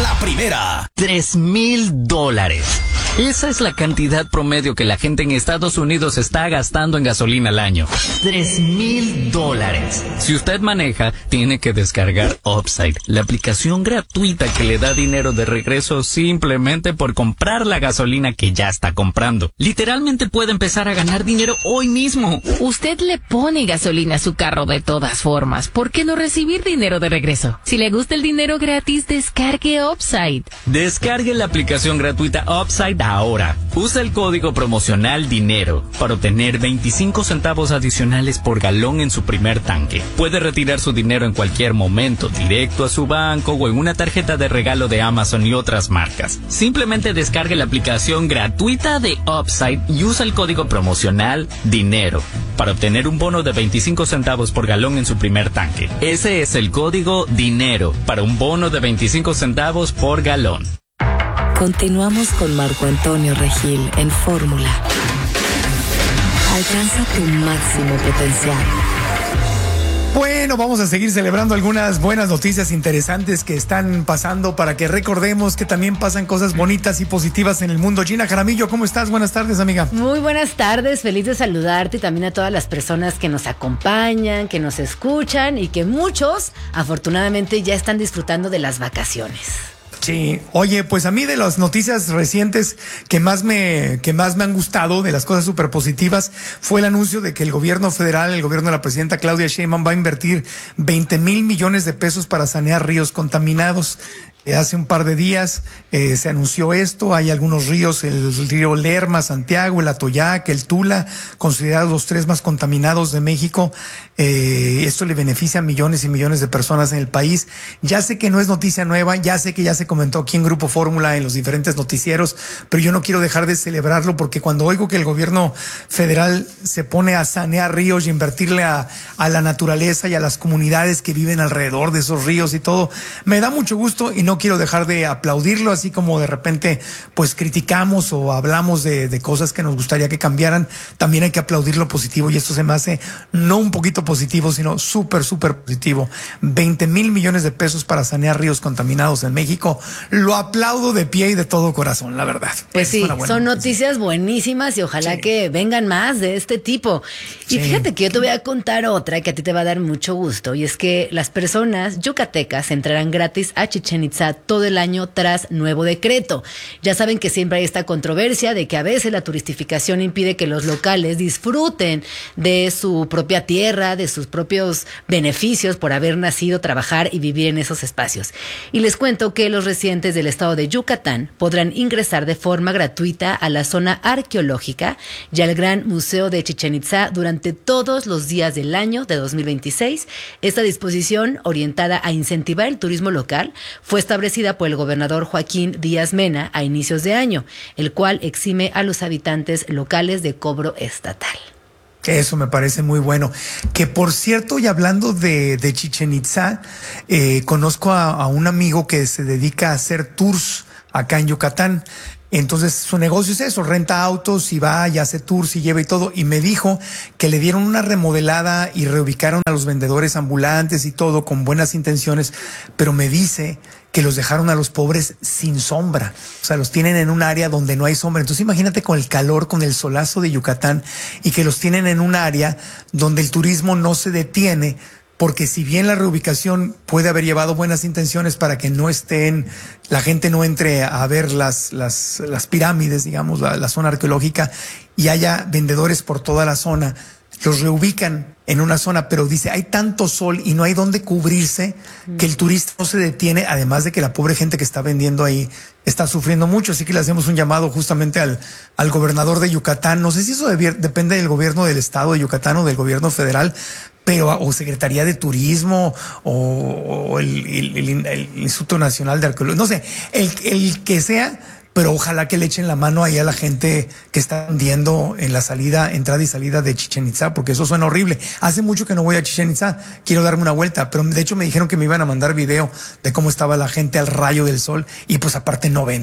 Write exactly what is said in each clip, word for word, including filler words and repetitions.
la primera. Tres mil dólares. Esa es la cantidad promedio que la gente en Estados Unidos está gastando en gasolina al año. Tres mil dólares. Si usted maneja, tiene que descargar Upside, la aplicación gratuita que le da dinero de regreso simplemente por comprar la gasolina que ya está comprando. Literalmente puede empezar a ganar dinero hoy mismo. Usted le pone gasolina a su carro de todas formas. ¿Por qué no recibir dinero de regreso? Si le gusta el dinero gratis, descargue Upside. Descargue la aplicación gratuita Upside ahora. Usa el código promocional DINERO para obtener veinticinco centavos adicionales por galón en su primer tanque. Puede retirar su dinero en cualquier momento, directo a su banco o en una tarjeta de regalo de Amazon y otras marcas. Simplemente descargue la aplicación gratuita de Upside y usa el código promocional DINERO para obtener un bono de veinticinco centavos por galón en su primer tanque. Ese es el código DINERO para un bono de veinticinco centavos por galón. Continuamos con Marco Antonio Regil en Fórmula. Alcanza tu máximo potencial. Bueno, vamos a seguir celebrando algunas buenas noticias interesantes que están pasando para que recordemos que también pasan cosas bonitas y positivas en el mundo. Gina Jaramillo, ¿cómo estás? Buenas tardes, amiga. Muy buenas tardes, feliz de saludarte y también a todas las personas que nos acompañan, que nos escuchan y que muchos, afortunadamente, ya están disfrutando de las vacaciones. Sí, oye, pues a mí de las noticias recientes que más me, que más me han gustado, de las cosas súper positivas, fue el anuncio de que el gobierno federal, el gobierno de la presidenta Claudia Sheinbaum va a invertir veinte mil millones de pesos para sanear ríos contaminados. Eh, hace un par de días eh, se anunció esto. Hay algunos ríos, el río Lerma, Santiago, el Atoyac, el Tula, considerados los tres más contaminados de México. Eh, esto le beneficia a millones y millones de personas en el país. Ya sé que no es noticia nueva, ya sé que ya se comentó aquí en Grupo Fórmula, en los diferentes noticieros, pero yo no quiero dejar de celebrarlo porque cuando oigo que el gobierno federal se pone a sanear ríos y invertirle a, a la naturaleza y a las comunidades que viven alrededor de esos ríos y todo, me da mucho gusto y no No quiero dejar de aplaudirlo, así como de repente pues criticamos o hablamos de, de cosas que nos gustaría que cambiaran. También hay que aplaudir lo positivo y esto se me hace no un poquito positivo, sino súper, súper positivo. veinte mil millones de pesos para sanear ríos contaminados en México. Lo aplaudo de pie y de todo corazón, la verdad. Pues sí, son noticias buenísimas y ojalá sí. que vengan más de este tipo. Y sí. fíjate que yo te voy a contar otra que a ti te va a dar mucho gusto, y es que las personas yucatecas entrarán gratis a Chichén Itzá todo el año tras nuevo decreto. Ya saben que siempre hay esta controversia de que a veces la turistificación impide que los locales disfruten de su propia tierra, de sus propios beneficios por haber nacido, trabajar y vivir en esos espacios. Y les cuento que los residentes del estado de Yucatán podrán ingresar de forma gratuita a la zona arqueológica y al Gran Museo de Chichén Itzá durante todos los días del año de dos mil veintiséis. Esta disposición, orientada a incentivar el turismo local, fue establecida por el gobernador Joaquín Díaz Mena a inicios de año, el cual exime a los habitantes locales de cobro estatal. Eso me parece muy bueno. Que por cierto, y hablando de, de Chichén Itzá, eh, conozco a, a un amigo que se dedica a hacer tours acá en Yucatán. Entonces su negocio es eso, renta autos y va y hace tours y lleva y todo. Y me dijo que le dieron una remodelada y reubicaron a los vendedores ambulantes y todo con buenas intenciones, pero me dice que los dejaron a los pobres sin sombra. O sea, los tienen en un área donde no hay sombra. Entonces imagínate con el calor, con el solazo de Yucatán, y que los tienen en un área donde el turismo no se detiene. Porque si bien la reubicación puede haber llevado buenas intenciones para que no estén, la gente no entre a ver las, las, las pirámides, digamos, la, la zona arqueológica, y haya vendedores por toda la zona, los reubican en una zona, pero dice, hay tanto sol y no hay dónde cubrirse que el turista no se detiene, además de que la pobre gente que está vendiendo ahí está sufriendo mucho. Así que le hacemos un llamado justamente al, al gobernador de Yucatán. No sé si eso debe, depende del gobierno del estado de Yucatán o del gobierno federal, pero o Secretaría de Turismo o, o el, el, el, el Instituto Nacional de Arqueología, no sé, el, el que sea, pero ojalá que le echen la mano ahí a la gente que está vendiendo en la salida, entrada y salida de Chichén Itzá, porque eso suena horrible. Hace mucho que no voy a Chichén Itzá, quiero darme una vuelta, pero de hecho me dijeron que me iban a mandar video de cómo estaba la gente al rayo del sol y pues aparte no venden.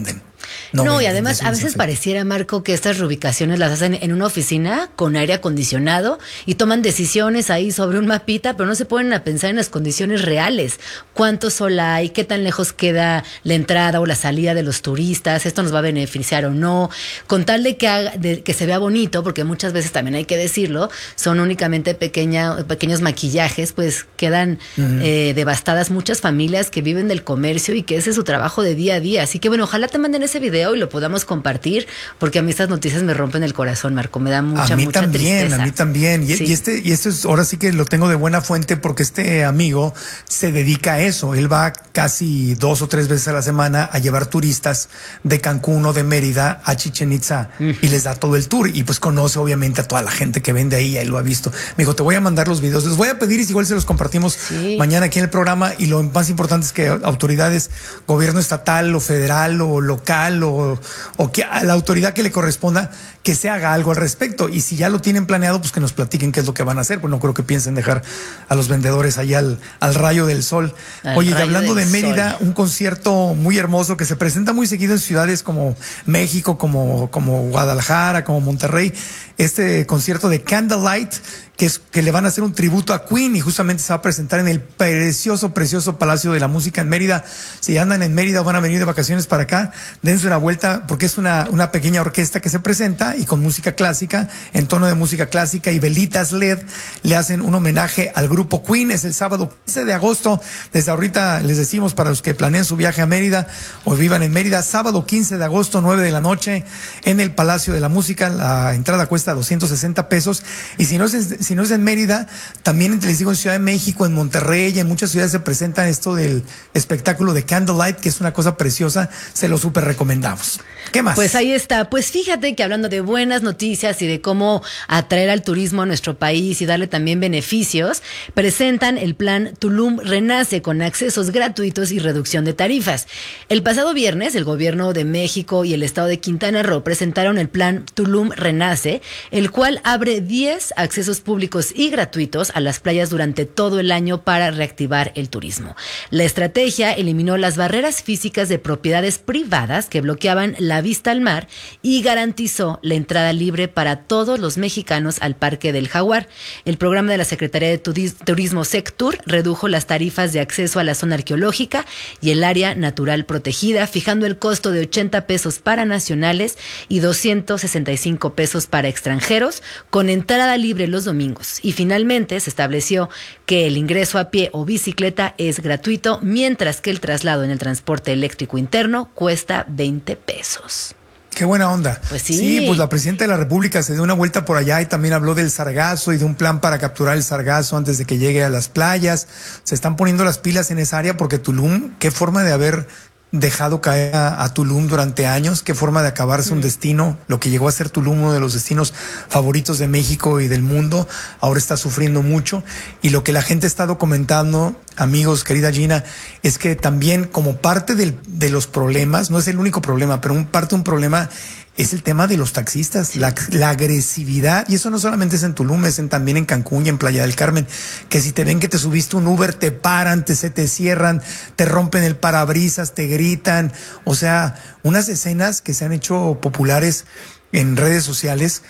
No, No, y ven, además eso a les veces afecta. pareciera, Marco, que estas reubicaciones las hacen en una oficina con aire acondicionado y toman decisiones ahí sobre un mapita, pero no se ponen a pensar en las condiciones reales. ¿Cuánto sol hay? ¿Qué tan lejos queda la entrada o la salida de los turistas? ¿Esto nos va a beneficiar o no? Con tal de que, haga, de que se vea bonito, porque muchas veces también hay que decirlo, son únicamente pequeña, pequeños maquillajes, pues quedan uh-huh. eh, devastadas muchas familias que viven del comercio y que ese es su trabajo de día a día. Así que bueno, ojalá te manden ese video y lo podamos compartir, porque a mí estas noticias me rompen el corazón, Marco, me da mucha, a mí mucha también, tristeza. A mí también, y, sí. y este y esto es, ahora sí que lo tengo de buena fuente porque este amigo se dedica a eso, él va casi dos o tres veces a la semana a llevar turistas de Cancún o de Mérida a Chichén Itzá mm. y les da todo el tour y pues conoce obviamente a toda la gente que vende ahí, ahí lo ha visto. Me dijo, te voy a mandar los videos, les voy a pedir y igual se los compartimos sí. mañana aquí en el programa y lo más importante es que autoridades, gobierno estatal o federal o local o, o que a la autoridad que le corresponda que se haga algo al respecto y si ya lo tienen planeado pues que nos platiquen qué es lo que van a hacer, pues no creo que piensen dejar a los vendedores allá al, al rayo del sol. Al Oye, y hablando de Mérida, sol. Un concierto muy hermoso que se presenta muy seguido en ciudades como México, como, como Guadalajara, como Monterrey, este concierto de Candlelight que, es, que le van a hacer un tributo a Queen y justamente se va a presentar en el precioso, precioso Palacio de la Música en Mérida. Si andan en Mérida o van a venir de vacaciones para acá, dense una vuelta porque es una, una pequeña orquesta que se presenta y con música clásica, en tono de música clásica y velitas L E D, le hacen un homenaje al grupo Queen. Es el sábado quince de agosto, desde ahorita les decimos para los que planean su viaje a Mérida o vivan en Mérida, sábado quince de agosto, nueve de la noche, en el Palacio de la Música. La entrada cuesta doscientos sesenta pesos y si no es, si no es en Mérida, también les digo en Ciudad de México, en Monterrey, en muchas ciudades se presenta esto del espectáculo de Candlelight, que es una cosa preciosa, se lo súper recomendamos. ¿Qué más? Pues ahí está. Pues fíjate que hablando de buenas noticias y de cómo atraer al turismo a nuestro país y darle también beneficios, presentan el plan Tulum Renace con accesos gratuitos y reducción de tarifas. El pasado viernes, el gobierno de México y el estado de Quintana Roo presentaron el plan Tulum Renace, el cual abre diez accesos públicos y gratuitos a las playas durante todo el año para reactivar el turismo. La estrategia eliminó las barreras físicas de propiedades privadas que bloqueaban la vista al mar y garantizó la entrada libre para todos los mexicanos al Parque del Jaguar. El programa de la Secretaría de Turismo Sectur redujo las tarifas de acceso a la zona arqueológica y el área natural protegida, fijando el costo de ochenta pesos para nacionales y doscientos sesenta y cinco pesos para extranjeros, con entrada libre los domingos. Y finalmente se estableció que el ingreso a pie o bicicleta es gratuito, mientras que el traslado en el transporte eléctrico interno cuesta veinte pesos. Qué buena onda. Pues sí. Sí, pues la presidenta de la República se dio una vuelta por allá y también habló del sargazo y de un plan para capturar el sargazo antes de que llegue a las playas. Se están poniendo las pilas en esa área porque Tulum, qué forma de haber dejado caer a, a Tulum durante años, qué forma de acabarse mm. un destino, lo que llegó a ser Tulum uno de los destinos favoritos de México y del mundo, ahora está sufriendo mucho y lo que la gente está documentando, amigos, querida Gina, es que también como parte del, de los problemas, no es el único problema, pero un parte de un problema es el tema de los taxistas, la, la agresividad, y eso no solamente es en Tulum, es en, también en Cancún y en Playa del Carmen, que si te ven que te subiste un Uber, te paran, te, se te cierran, te rompen el parabrisas, te gritan, o sea, unas escenas que se han hecho populares en redes sociales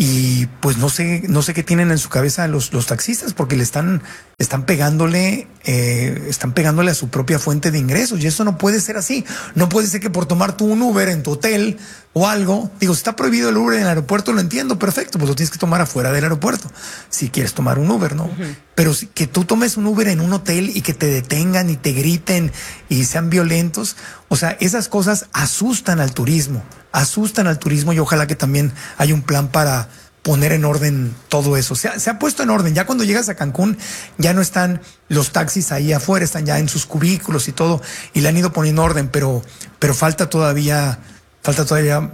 y pues no sé, no sé qué tienen en su cabeza los, los taxistas, porque le están, están pegándole, eh, están pegándole a su propia fuente de ingresos, y eso no puede ser así. No puede ser que por tomar tú un Uber en tu hotel o algo, digo, si está prohibido el Uber en el aeropuerto, lo entiendo, perfecto, pues lo tienes que tomar afuera del aeropuerto, si quieres tomar un Uber, ¿no? Uh-huh. Pero si, que tú tomes un Uber en un hotel y que te detengan y te griten y sean violentos, o sea, esas cosas asustan al turismo, asustan al turismo y ojalá que también haya un plan para poner en orden todo eso. Se ha, se ha puesto en orden. Ya cuando llegas a Cancún, ya no están los taxis ahí afuera, están ya en sus cubículos y todo, y le han ido poniendo orden, pero, pero falta todavía, falta todavía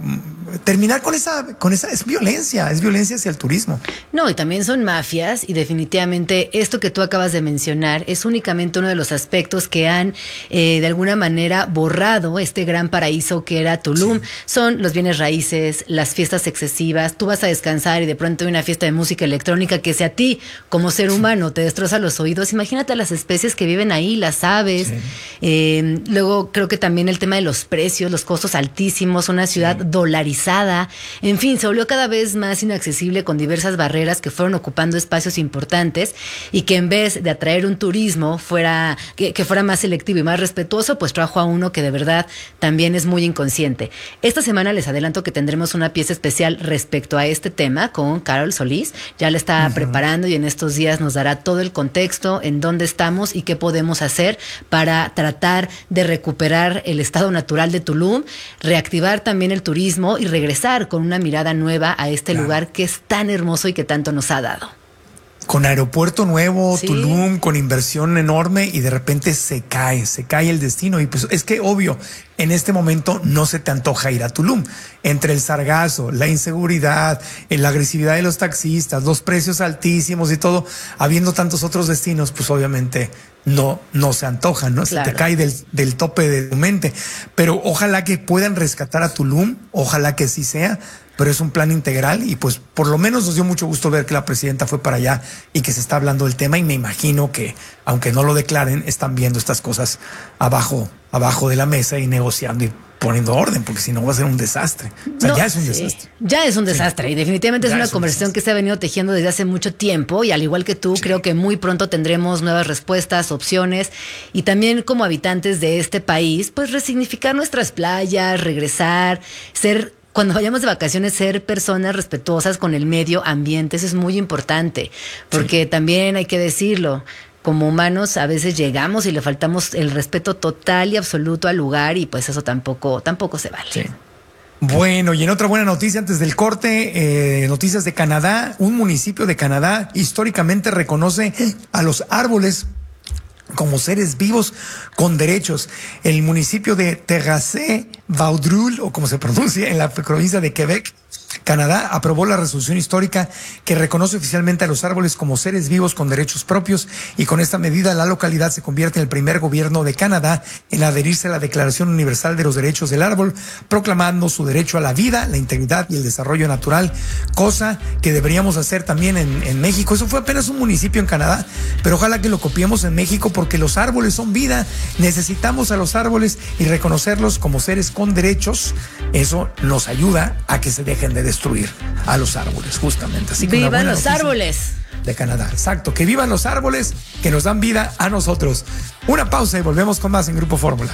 terminar con esa, con esa, es violencia, es violencia hacia el turismo. No, y también son mafias, y definitivamente esto que tú acabas de mencionar es únicamente uno de los aspectos que han eh, de alguna manera borrado este gran paraíso que era Tulum. Sí. Son los bienes raíces, las fiestas excesivas. Tú vas a descansar y de pronto hay una fiesta de música electrónica que si a ti como ser humano te destroza los oídos, imagínate a las especies que viven ahí, las aves. Sí. Eh, luego creo que también el tema de los precios, los costos altísimos, una ciudad sí. dolarizada, en fin, se volvió cada vez más inaccesible con diversas barreras que fueron ocupando espacios importantes y que en vez de atraer un turismo fuera que, que fuera más selectivo y más respetuoso, pues trajo a uno que de verdad también es muy inconsciente. Esta semana les adelanto que tendremos una pieza especial respecto a este tema con Carol Solís, ya la está uh-huh. preparando y en estos días nos dará todo el contexto en dónde estamos y qué podemos hacer para tratar de recuperar el estado natural de Tulum, reactivar también el turismo y regresar con una mirada nueva a este claro. lugar que es tan hermoso y que tanto nos ha dado. Con aeropuerto nuevo, sí. Tulum, con inversión enorme y de repente se cae, se cae el destino. Y pues es que obvio, en este momento no se te antoja ir a Tulum. Entre el sargazo, la inseguridad, la agresividad de los taxistas, los precios altísimos y todo, habiendo tantos otros destinos, pues obviamente no, no se antoja, ¿no? Claro. Se te cae del, del tope de tu mente. Pero ojalá que puedan rescatar a Tulum, ojalá que sí sea. Pero es un plan integral y pues por lo menos nos dio mucho gusto ver que la presidenta fue para allá y que se está hablando del tema y me imagino que, aunque no lo declaren, están viendo estas cosas abajo, abajo de la mesa y negociando y poniendo orden, porque si no va a ser un desastre. O sea, no, ya es un sí. desastre. Ya es un desastre sí. y definitivamente ya es una es conversación un que se ha venido tejiendo desde hace mucho tiempo y al igual que tú, sí. creo que muy pronto tendremos nuevas respuestas, opciones y también como habitantes de este país, pues resignificar nuestras playas, regresar, ser... Cuando vayamos de vacaciones, ser personas respetuosas con el medio ambiente, eso es muy importante, porque sí. también hay que decirlo, como humanos a veces llegamos y le faltamos el respeto total y absoluto al lugar y pues eso tampoco, tampoco se vale. Sí. Bueno, y en otra buena noticia antes del corte, eh, noticias de Canadá, un municipio de Canadá históricamente reconoce a los árboles como seres vivos con derechos. El municipio de Terrasse-Vaudreuil, o como se pronuncia, en la provincia de Quebec, Canadá, aprobó la resolución histórica que reconoce oficialmente a los árboles como seres vivos con derechos propios y con esta medida la localidad se convierte en el primer gobierno de Canadá en adherirse a la Declaración Universal de los Derechos del Árbol, proclamando su derecho a la vida, la integridad y el desarrollo natural, cosa que deberíamos hacer también en, en México. Eso fue apenas un municipio en Canadá, pero ojalá que lo copiemos en México porque los árboles son vida, necesitamos a los árboles y reconocerlos como seres con derechos, eso nos ayuda a que se dejen de destruir a los árboles, justamente. Así que ¡vivan los árboles! De Canadá, exacto, que vivan los árboles que nos dan vida a nosotros. Una pausa y volvemos con más en Grupo Fórmula.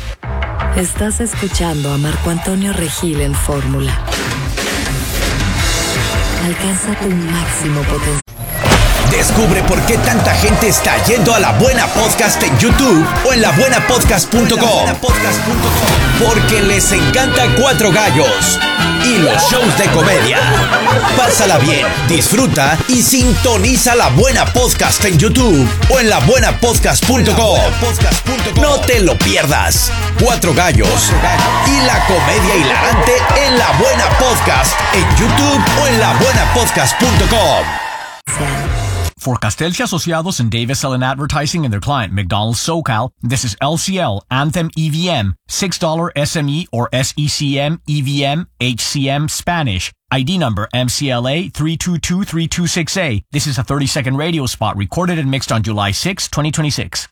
Estás escuchando a Marco Antonio Regil en Fórmula. Alcanza tu máximo potencial. Descubre por qué tanta gente está yendo a La Buena Podcast en YouTube o en la buena podcast punto com. Porque les encanta Cuatro Gallos y los shows de comedia. Pásala bien, disfruta y sintoniza La Buena Podcast en YouTube o en la buena podcast punto com. No te lo pierdas. Cuatro Gallos y la comedia hilarante en La Buena Podcast en YouTube o en la buena podcast punto com. For Castells y Asociados and Davis Ellen Advertising and their client McDonald's SoCal, this is L C L Anthem E V M, six dollars S M E or S E C M E V M H C M Spanish. I D number M C L A three two two three two six A. This is a thirty second radio spot recorded and mixed on July sixth, twenty twenty-six.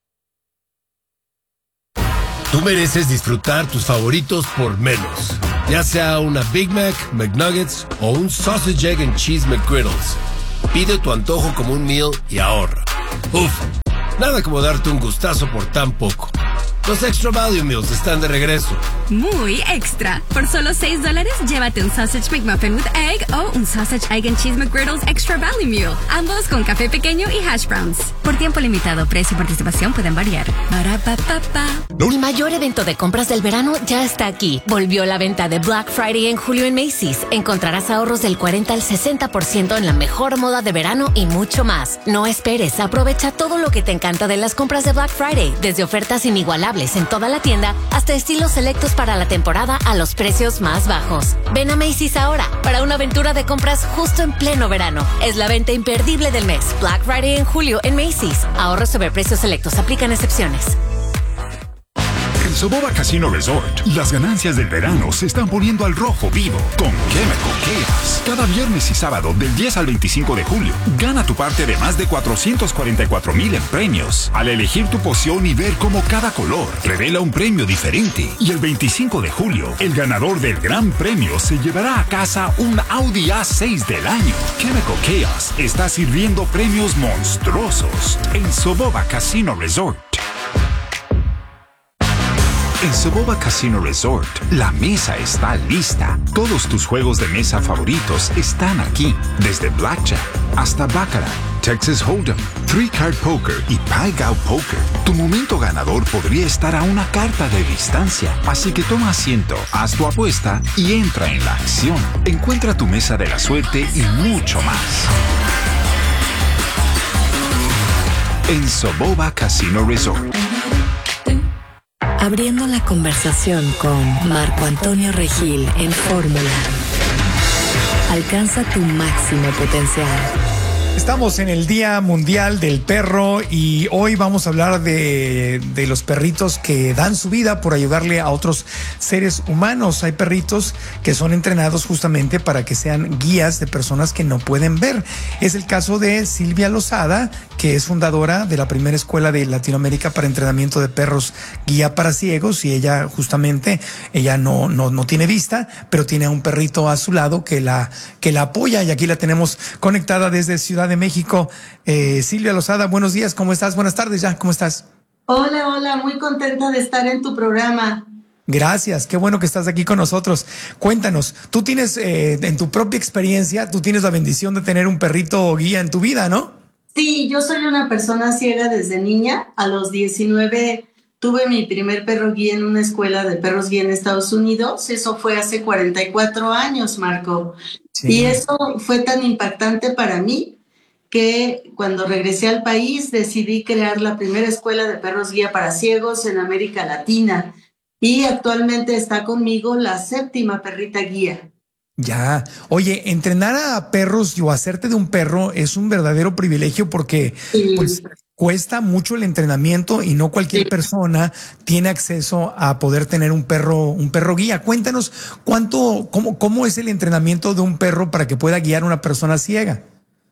Tú mereces disfrutar tus favoritos por menos, ya sea una Big Mac, McNuggets o un Sausage, Egg and Cheese McGriddles. Pide tu antojo como un meal y ahorra. Uf, nada como darte un gustazo por tan poco. Los Extra Value Meals están de regreso. Muy extra. Por solo seis dólares, llévate un Sausage McMuffin with Egg o un Sausage, Egg and Cheese McGriddles Extra Value Meal. Ambos con café pequeño y hash browns. Por tiempo limitado, precio y participación pueden variar. Ba-ra-pa-pa-pa. El mayor evento de compras del verano ya está aquí. Volvió la venta de Black Friday en julio en Macy's. Encontrarás ahorros del cuarenta al sesenta por ciento en la mejor moda de verano y mucho más. No esperes, aprovecha todo lo que te encanta de las compras de Black Friday. Desde ofertas inigualables variables en toda la tienda, hasta estilos selectos para la temporada a los precios más bajos. Ven a Macy's ahora para una aventura de compras justo en pleno verano. Es la venta imperdible del mes. Black Friday en julio en Macy's. Ahorros sobre precios selectos. Aplican excepciones. En Soboba Casino Resort, las ganancias del verano se están poniendo al rojo vivo con Chemical Chaos. Cada viernes y sábado del diez al veinticinco de julio, gana tu parte de más de cuatrocientos cuarenta y cuatro mil en premios al elegir tu poción y ver cómo cada color revela un premio diferente. Y el veinticinco de julio, el ganador del gran premio se llevará a casa un Audi A seis del año. Chemical Chaos está sirviendo premios monstruosos en Soboba Casino Resort. En Soboba Casino Resort, la mesa está lista. Todos tus juegos de mesa favoritos están aquí. Desde Blackjack hasta Baccarat, Texas Hold'em, Three Card Poker y Pai Gow Poker. Tu momento ganador podría estar a una carta de distancia. Así que toma asiento, haz tu apuesta y entra en la acción. Encuentra tu mesa de la suerte y mucho más en Soboba Casino Resort. Abriendo la conversación con Marco Antonio Regil en Fórmula. Alcanza tu máximo potencial. Estamos en el Día Mundial del Perro y hoy vamos a hablar de, de los perritos que dan su vida por ayudarle a otros seres humanos. Hay perritos que son entrenados justamente para que sean guías de personas que no pueden ver. Es el caso de Silvia Lozada, que es fundadora de la primera escuela de Latinoamérica para entrenamiento de perros guía para ciegos, y ella justamente, ella no, no, no tiene vista, pero tiene a un perrito a su lado que la, que la apoya, y aquí la tenemos conectada desde Ciudad de México. Eh, Silvia Lozada, buenos días, ¿cómo estás? Buenas tardes ya, ¿cómo estás? Hola, hola, muy contenta de estar en tu programa. Gracias, qué bueno que estás aquí con nosotros. Cuéntanos, tú tienes, eh, en tu propia experiencia, tú tienes la bendición de tener un perrito guía en tu vida, ¿no? Sí, yo soy una persona ciega desde niña. A los diecinueve tuve mi primer perro guía en una escuela de perros guía en Estados Unidos. Eso fue hace cuarenta y cuatro años, Marco. Sí. Y eso fue tan impactante para mí que cuando regresé al país decidí crear la primera escuela de perros guía para ciegos en América Latina. Y actualmente está conmigo la séptima perrita guía. Ya. Oye, entrenar a perros o hacerte de un perro es un verdadero privilegio porque sí. pues, cuesta mucho el entrenamiento y no cualquier sí. persona tiene acceso a poder tener un perro, un perro guía. Cuéntanos cuánto, cómo, cómo es el entrenamiento de un perro para que pueda guiar a una persona ciega.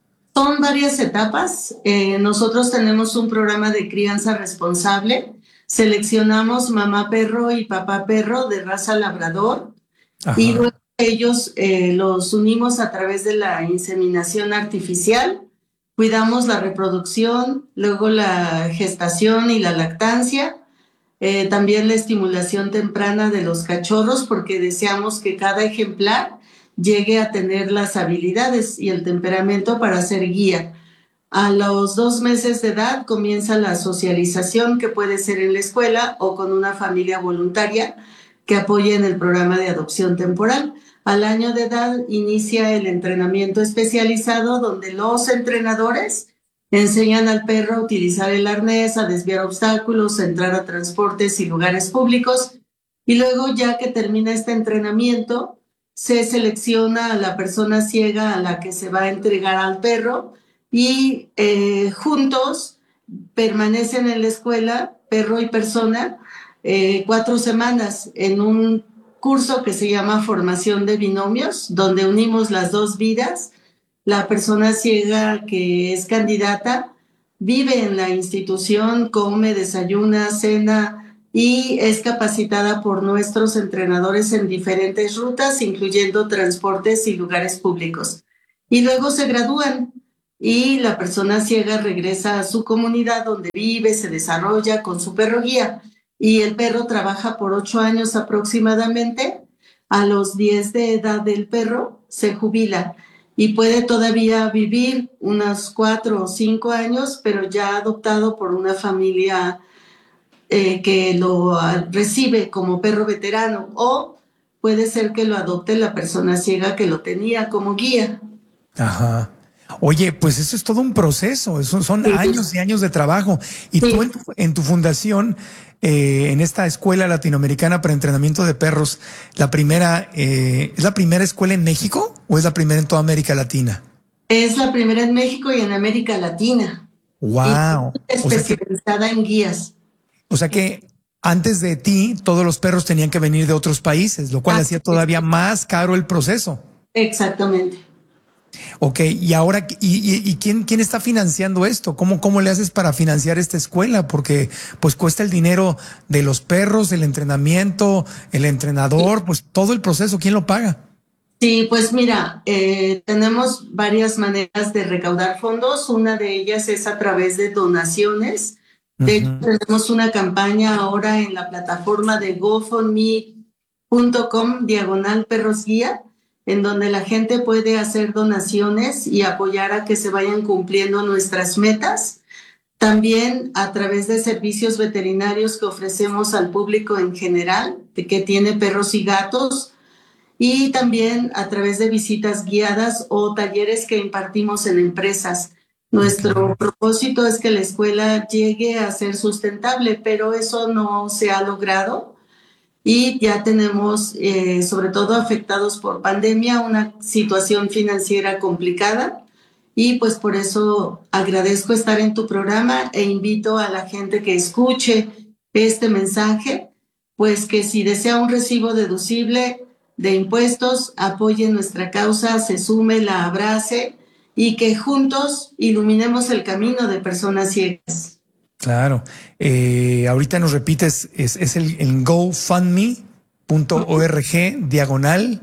Son varias etapas. Eh, nosotros tenemos un programa de crianza responsable. Seleccionamos mamá perro y papá perro de raza labrador. Ajá. Y luego ellos eh, los unimos a través de la inseminación artificial, cuidamos la reproducción, luego la gestación y la lactancia, eh, también la estimulación temprana de los cachorros, porque deseamos que cada ejemplar llegue a tener las habilidades y el temperamento para ser guía. A los dos meses de edad comienza la socialización, que puede ser en la escuela o con una familia voluntaria que apoye en el programa de adopción temporal. Al año de edad inicia el entrenamiento especializado, donde los entrenadores enseñan al perro a utilizar el arnés, a desviar obstáculos, a entrar a transportes y lugares públicos. Y luego, ya que termina este entrenamiento, se selecciona a la persona ciega a la que se va a entregar al perro y eh, juntos permanecen en la escuela, perro y persona, eh, cuatro semanas en un curso que se llama Formación de Binomios, donde unimos las dos vidas. La persona ciega que es candidata vive en la institución, come, desayuna, cena y es capacitada por nuestros entrenadores en diferentes rutas, incluyendo transportes y lugares públicos. Y luego se gradúan y la persona ciega regresa a su comunidad donde vive, se desarrolla con su perro guía. Y el perro trabaja por ocho años aproximadamente. A los diez de edad del perro se jubila y puede todavía vivir unos cuatro o cinco años, pero ya adoptado por una familia eh, que lo recibe como perro veterano, o puede ser que lo adopte la persona ciega que lo tenía como guía. Ajá. Oye, pues eso es todo un proceso, eso son sí. años y años de trabajo. Y sí. tú en tu, en tu fundación, eh, en esta escuela latinoamericana para entrenamiento de perros, la primera, eh, ¿es la primera escuela en México o es la primera en toda América Latina? Es la primera en México y en América Latina. Wow. Especializada o sea que, en guías. O sea que antes de ti, todos los perros tenían que venir de otros países, lo cual ah, hacía sí. todavía más caro el proceso. Exactamente. Ok, y ahora, ¿y, y, y quién, quién está financiando esto? ¿Cómo, ¿Cómo le haces para financiar esta escuela? Porque pues cuesta el dinero de los perros, el entrenamiento, el entrenador, pues todo el proceso, ¿quién lo paga? Sí, pues mira, eh, tenemos varias maneras de recaudar fondos. Una de ellas es a través de donaciones. De hecho, uh-huh. tenemos una campaña ahora en la plataforma de gofundme punto com diagonal perros guía, en donde la gente puede hacer donaciones y apoyar a que se vayan cumpliendo nuestras metas. También a través de servicios veterinarios que ofrecemos al público en general, que tiene perros y gatos, y también a través de visitas guiadas o talleres que impartimos en empresas. Nuestro propósito es que la escuela llegue a ser sustentable, pero eso no se ha logrado. Y ya tenemos, eh, sobre todo afectados por pandemia, una situación financiera complicada. Y pues por eso agradezco estar en tu programa e invito a la gente que escuche este mensaje, pues que si desea un recibo deducible de impuestos, apoye nuestra causa, se sume, la abrace y que juntos iluminemos el camino de personas ciegas. Claro. Eh, ahorita nos repites, es, es el, el gofundme punto org diagonal.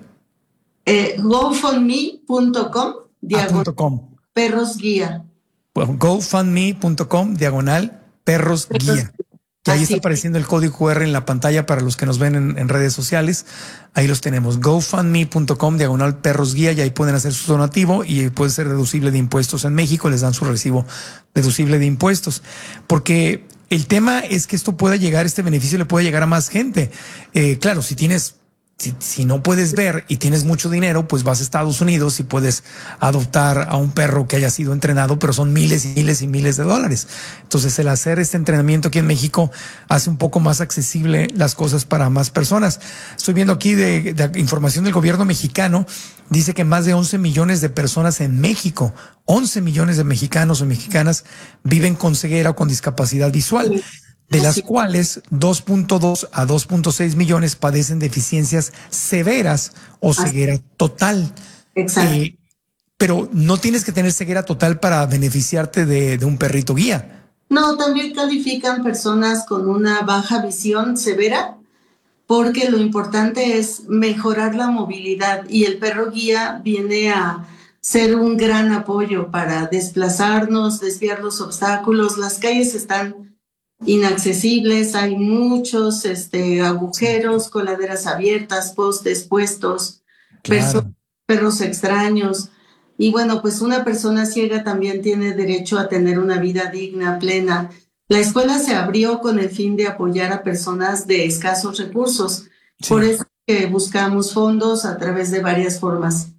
Eh, gofundme punto com diagonal ah, com. perros guía. gofundme punto com diagonal perros guía. Que ahí está apareciendo el código cu erre en la pantalla para los que nos ven en, en redes sociales. Ahí los tenemos. gofundme punto com diagonal perros guía y ahí pueden hacer su donativo y puede ser deducible de impuestos en México. Les dan su recibo deducible de impuestos. Porque el tema es que esto pueda llegar, este beneficio le puede llegar a más gente. Eh, claro, si tienes... Si, si no puedes ver y tienes mucho dinero, pues vas a Estados Unidos y puedes adoptar a un perro que haya sido entrenado, pero son miles y miles y miles de dólares. Entonces, el hacer este entrenamiento aquí en México hace un poco más accesible las cosas para más personas. Estoy viendo aquí de, de información del gobierno mexicano, dice que más de once millones de personas en México, once millones de mexicanos o mexicanas viven con ceguera o con discapacidad visual. De las cuales dos punto dos a dos punto seis millones padecen deficiencias severas o ceguera total. Exacto. Eh, pero no tienes que tener ceguera total para beneficiarte de, de un perrito guía. No, también califican personas con una baja visión severa, porque lo importante es mejorar la movilidad y el perro guía viene a ser un gran apoyo para desplazarnos, desviar los obstáculos. Las calles están inaccesibles, hay muchos este, agujeros, coladeras abiertas, postes puestos, claro. perso- perros extraños. Y bueno, pues una persona ciega también tiene derecho a tener una vida digna, plena. La escuela se abrió con el fin de apoyar a personas de escasos recursos. Sí. Por eso que buscamos fondos a través de varias formas.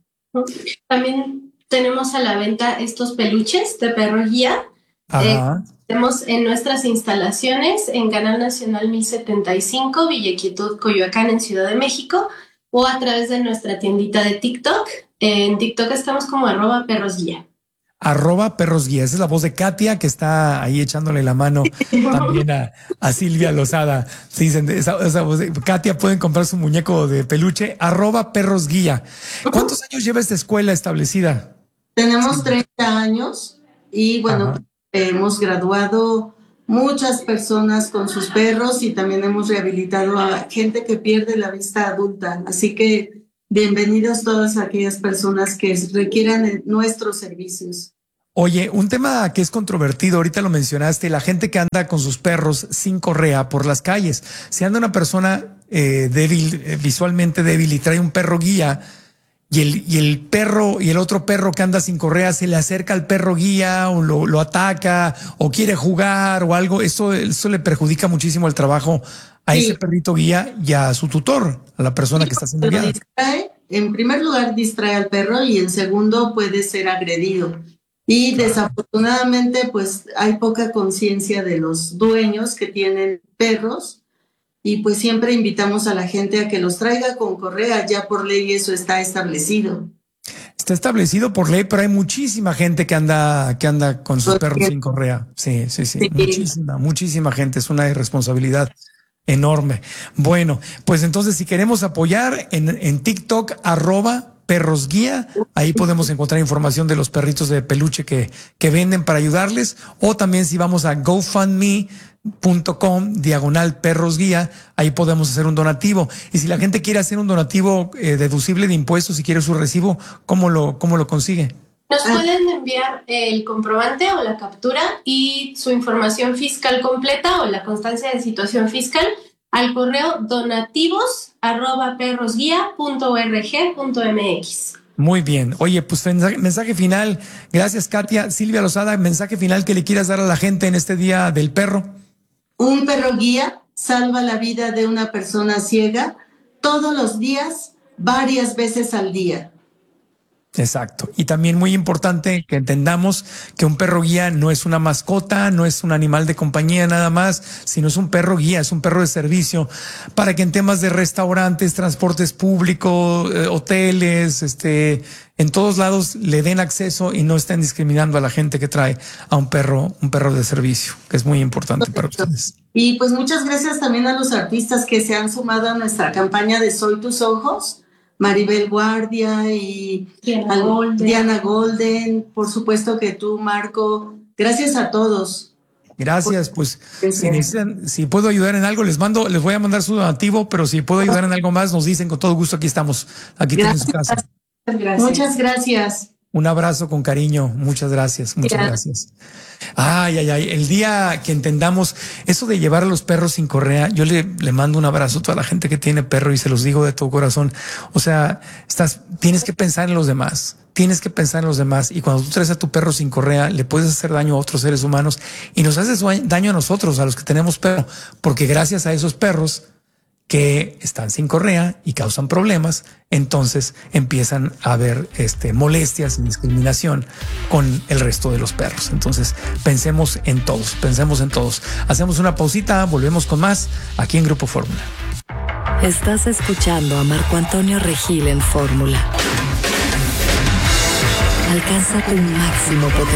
También tenemos a la venta estos peluches de perro guía. Ajá. Eh, Tenemos en nuestras instalaciones en Canal Nacional mil setenta y cinco, Villa Quietud, Coyoacán, en Ciudad de México, o a través de nuestra tiendita de TikTok. En TikTok estamos como arroba perros guía. Arroba perros guía. Esa es la voz de Katia, que está ahí echándole la mano también a, a Silvia Lozada. Se dicen, esa, esa voz de Katia, pueden comprar su muñeco de peluche. Arroba perros guía. ¿Cuántos años lleva esta escuela establecida? Tenemos treinta años y bueno... Ajá. Hemos graduado muchas personas con sus perros y también hemos rehabilitado a gente que pierde la vista adulta. Así que bienvenidos todas aquellas personas que requieran nuestros servicios. Oye, un tema que es controvertido, ahorita lo mencionaste, la gente que anda con sus perros sin correa por las calles. Si anda una persona eh, débil, eh, visualmente débil y trae un perro guía, Y el, y el perro y el otro perro que anda sin correa se le acerca al perro guía o lo, lo ataca o quiere jugar o algo, eso, eso le perjudica muchísimo el trabajo a sí. ese perrito guía y a su tutor, a la persona sí, que está siendo guiada. Distrae, en primer lugar distrae al perro y en segundo puede ser agredido. Y desafortunadamente, pues hay poca conciencia de los dueños que tienen perros y pues siempre invitamos a la gente a que los traiga con correa, ya por ley eso está establecido. Está establecido por ley, pero hay muchísima gente que anda, que anda con sus perros sin correa. Sí, sí, sí, sí. Muchísima, muchísima gente. Es una irresponsabilidad enorme. Bueno, pues entonces si queremos apoyar en, en TikTok, arroba Perros Guía, ahí podemos encontrar información de los perritos de peluche que, que venden para ayudarles, o también si vamos a GoFundMe punto com diagonal Perros Guía, ahí podemos hacer un donativo. Y si la gente quiere hacer un donativo eh, deducible de impuestos y quiere su recibo, ¿cómo lo, cómo lo consigue? Nos pueden enviar el comprobante o la captura y su información fiscal completa o la constancia de situación fiscal al correo donativos arroba perrosguía punto org punto mx. Muy bien. Oye, pues mensaje, mensaje final. Gracias, Katia. Silvia Lozada, mensaje final que le quieras dar a la gente en este Día del Perro. Un perro guía salva la vida de una persona ciega todos los días, varias veces al día. Exacto. Y también muy importante que entendamos que un perro guía no es una mascota, no es un animal de compañía nada más, sino es un perro guía, es un perro de servicio para que en temas de restaurantes, transportes públicos, eh, hoteles, este, en todos lados le den acceso y no estén discriminando a la gente que trae a un perro, un perro de servicio, que es muy importante para ustedes. Y pues muchas gracias también a los artistas que se han sumado a nuestra campaña de Soy tus ojos. Maribel Guardia y Diana Golden. Diana Golden, por supuesto que tú, Marco. Gracias a todos. Gracias, pues si necesitan, si puedo ayudar en algo, les mando, les voy a mandar su donativo, pero si puedo ayudar en algo más, nos dicen con todo gusto, aquí estamos, aquí tienen su casa. Gracias. Muchas gracias. Un abrazo con cariño, muchas gracias, muchas gracias. Ay, ay, ay, el día que entendamos eso de llevar a los perros sin correa, yo le, le mando un abrazo a toda la gente que tiene perro y se los digo de todo corazón. O sea, estás, tienes que pensar en los demás, tienes que pensar en los demás y cuando tú traes a tu perro sin correa, le puedes hacer daño a otros seres humanos y nos haces daño a nosotros, a los que tenemos perro, porque gracias a esos perros que están sin correa y causan problemas, entonces empiezan a haber este, molestias y discriminación con el resto de los perros. Entonces pensemos en todos, pensemos en todos. Hacemos una pausita, volvemos con más aquí en Grupo Fórmula. Estás escuchando a Marco Antonio Regil en Fórmula. Alcanza tu máximo potencial.